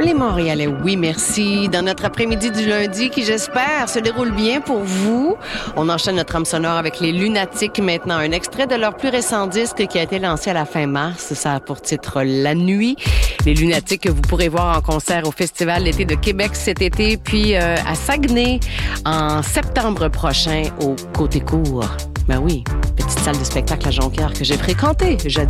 Les Montréalais, oui, merci. Dans notre après-midi du lundi, qui j'espère se déroule bien pour vous. On enchaîne notre trame sonore avec les Lunatiques maintenant. Un extrait de leur plus récent disque qui a été lancé à la fin mars. Ça a pour titre La Nuit. Les Lunatiques que vous pourrez voir en concert au Festival d'été de Québec cet été, puis à Saguenay en septembre prochain au Côté Court. Ben oui, petite salle de spectacle à Jonquière que j'ai fréquentée jadis.